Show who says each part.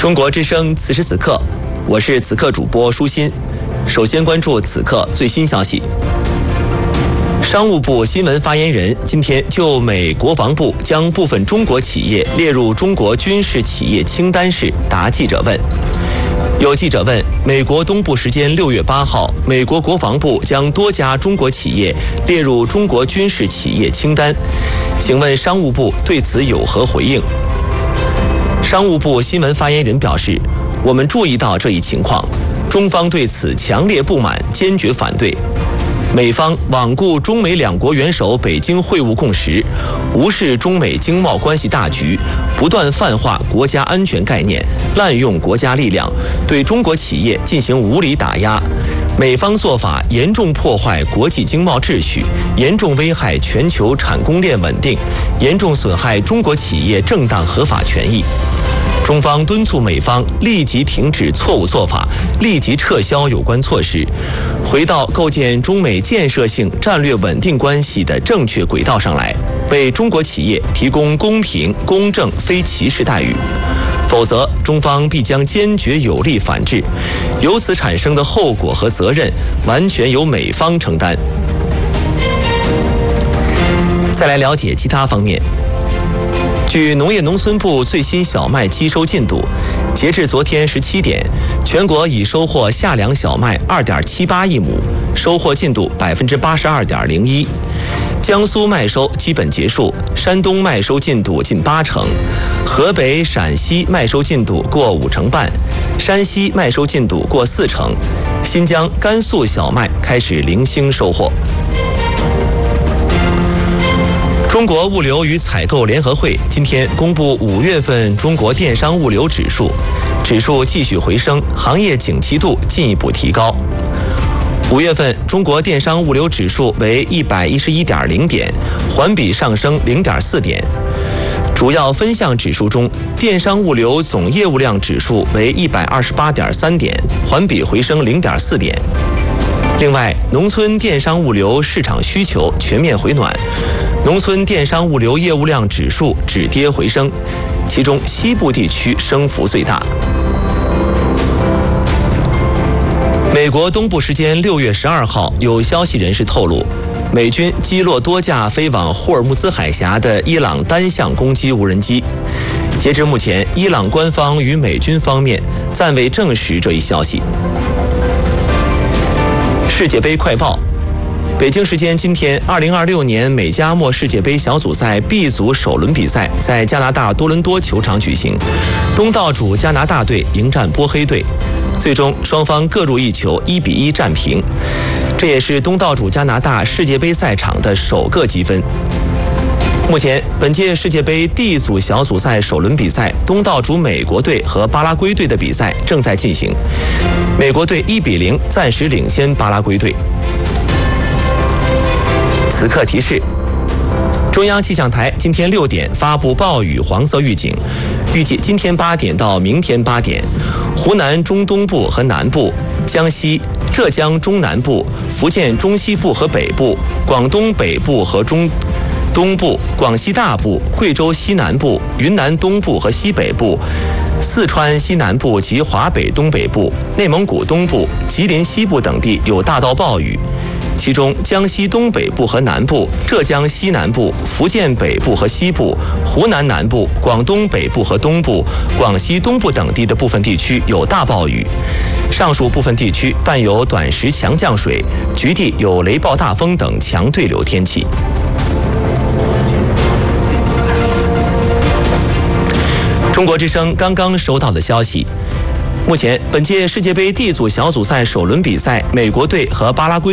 Speaker 1: 中国之声此时此刻，我是此刻主播舒心。首先关注此刻最新消息。商务部新闻发言人今天就美国防部将部分中国企业列入中国军事企业清单时答记者问。有记者问，美国东部时间6月8号，美国国防部将多家中国企业列入中国军事企业清单，请问商务部对此有何回应？商务部新闻发言人表示，我们注意到这一情况，中方对此强烈不满，坚决反对。美方罔顾中美两国元首北京会晤共识，无视中美经贸关系大局，不断泛化国家安全概念，滥用国家力量，对中国企业进行无理打压。美方做法严重破坏国际经贸秩序，严重危害全球产供链稳定，严重损害中国企业正当合法权益。中方敦促美方立即停止错误做法，立即撤销有关措施，回到构建中美建设性战略稳定关系的正确轨道上来，为中国企业提供公平、公正、非歧视待遇。否则，中方必将坚决有力反制，由此产生的后果和责任完全由美方承担。再来了解其他方面。据农业农村部最新小麦基收进度，截至昨天17点，全国已收获夏粮小麦2.78亿亩，收获进度82.01%。江苏麦收基本结束，山东麦收进度近80%，河北、陕西麦收进度过5成半，山西麦收进度过4成，新疆、甘肃小麦开始零星收获。中国物流与采购联合会今天公布5月份中国电商物流指数，指数继续回升，行业景气度进一步提高。5月份中国电商物流指数为111.0点，环比上升0.4点。主要分项指数中，电商物流总业务量指数为128.3点，环比回升0.4点。另外，农村电商物流市场需求全面回暖，农村电商物流业务量指数止跌回升，其中西部地区升幅最大。美国东部时间6月12号，有消息人士透露，美军击落多架飞往霍尔木兹海峡的伊朗单向攻击无人机。截至目前，伊朗官方与美军方面暂未证实这一消息。世界杯快报。北京时间今天，2026年美加墨世界杯小组赛 B 组首轮比赛在加拿大多伦多球场举行，东道主加拿大队迎战波黑队，最终双方各入一球，1-1战平，这也是东道主加拿大世界杯赛场的首个积分。目前，本届世界杯 D 组小组赛首轮比赛，东道主美国队和巴拉圭队的比赛正在进行，美国队1-0暂时领先巴拉圭队。此刻提示：中央气象台今天6点发布暴雨黄色预警，预计今天8点到明天8点，湖南中东部和南部、江西、浙江中南部、福建中西部和北部、广东北部和中东部、广西大部、贵州西南部、云南东部和西北部、四川西南部及华北东北部、内蒙古东部、吉林西部等地有大到暴雨。其中，江西东北部和南部、浙江西南部、福建北部和西部、湖南南部、广东北部和东部、广西东部等地的部分地区有大暴雨。上述部分地区伴有短时强降水，局地有雷暴大风等强对流天气。中国之声刚刚收到的消息，目前本届世界杯 D 组小组赛首轮比赛，美国队和巴拉圭